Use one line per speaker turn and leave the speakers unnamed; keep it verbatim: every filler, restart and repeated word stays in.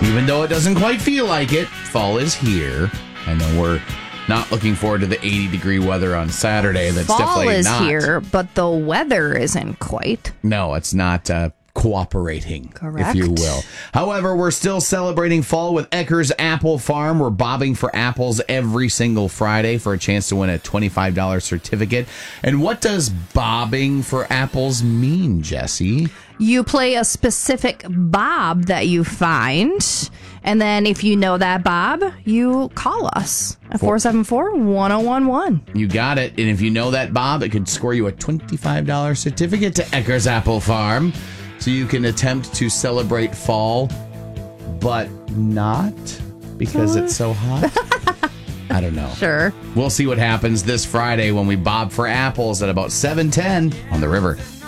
Even though it doesn't quite feel like it, fall is here. I know we're not looking forward to the eighty degree weather on Saturday. That's
fall
definitely
is
not.
here, but the weather isn't quite.
No, it's not uh, cooperating,
Correct.
if you will. However, we're still celebrating fall with Ecker's Apple Farm. We're bobbing for apples every single Friday for a chance to win a twenty-five dollars certificate. And what does bobbing for apples mean, Jesse?
You play a specific bob that you find, and then if you know that bob, you call us at four seven four, one oh one one.
You got it. And if you know that bob, it could score you a twenty-five dollars certificate to Ecker's Apple Farm. So you can attempt to celebrate fall, but not because it's so hot. I don't know.
Sure.
We'll see what happens this Friday when we bob for apples at about seven ten on the river.